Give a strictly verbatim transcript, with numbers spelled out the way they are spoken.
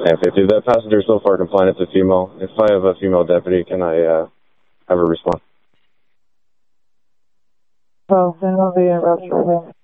And fifty, that passenger is so far compliant, it's a female. If I have a female deputy, can I uh, have her respond? Well, then I'll be in Rochester.